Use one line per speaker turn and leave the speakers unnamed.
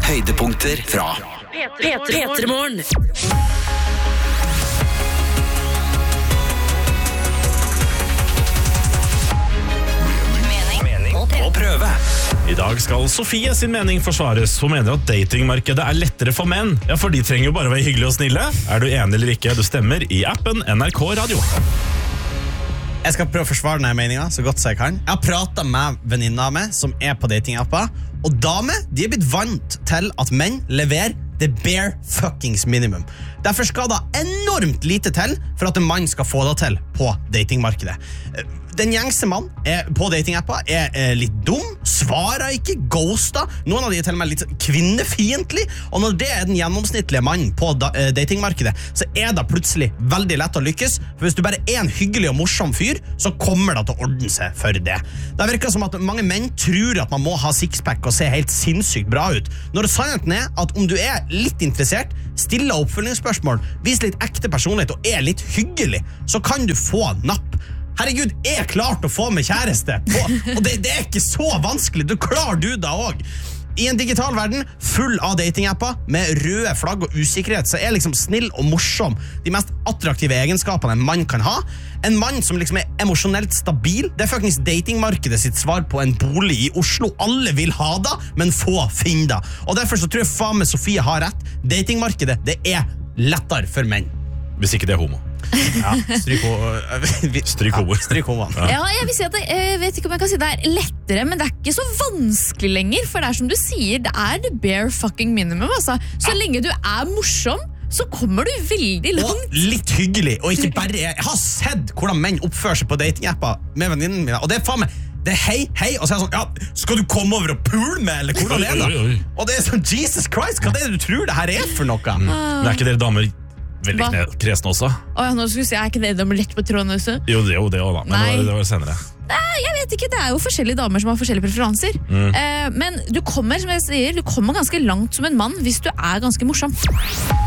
Høydepunkter fra
P3morgen.
På prøve.
I dag skal Sofie sin mening forsvares. Hun mener at datingmarkedet er lettere for menn. Ja, for de trenger jo bare være hyggelige og snille. Er du enig eller ikke? Du stemmer i appen NRK Radio.
Jeg skal prøve å forsvare denne meningen så godt som jeg kan. Jeg har pratet med venninner med som er på datingapper, og damer, de er blitt vant til at menn leverer the bare fuckings minimum. Derfor skal det enormt lite til for at en mann skal få det til på datingmarkedet. Den gjengse mann på datingapper er litt dum, svarer ikke, ghoster. Noen av de er til og med litt kvinnefiendtlig. Og når det er den gjennomsnittlige mannen på datingmarkedet, så er det plutselig veldig lett å lykkes. For hvis du bare er en hyggelig og morsom fyr, så kommer det til å ordne seg for det. Det virker som at mange menn tror at man må ha sixpack og se helt sinnssykt bra ut. Når sannheten er at om du er litt interessert, stiller oppfølgingsspørsmål, viser litt ekte personlighet og er litt hyggelig, så kan du få napp. Herregud, jeg klarte å få med kjæreste og det er ikke så vanskelig. Du klarer du da også. I en digital verden full av datingapper med røde flagg og usikkerhet, så er liksom snill og morsom de mest attraktive egenskapene en mann kan ha. En mann som liksom er emosjonelt stabil, det er faktisk datingmarkedet sitt svar på en bolig i Oslo. Alle vil ha det, men få finner det. Og derfor så tror jeg faen med Sofie har rett. Datingmarkedet, det er lettere for menn.
Hvis ikke det er homo.
Ja, stryk homoen.
Ja, jeg vil si at jeg vet ikke om jeg kan si det er lettere, men det er ikke så vanskelig lenger, for det er som du sier, det er the bare fucking minimum, altså. Så lenge du er morsom, så kommer du veldig langt.
Og litt hyggelig, og ikke bare jeg har sett hvordan menn oppfører seg på datingapper med venninnene mine, og det er faen meg det er hei, og så er jeg sånn, ja, skal du komme over og pule med, eller hvordan er det? Og det er sånn, Jesus Christ, hva er det du tror det her er for noe?
Men er ikke dere damer veldig kresne også?
Nå skulle jeg si, er ikke det de lett på tråden også?
Jo, det også da, men det var senere.
Jeg vet ikke, det er jo forskjellige damer som har forskjellige preferanser. Men du kommer, som jeg sier, du kommer ganske langt som en mann hvis du er ganske morsom.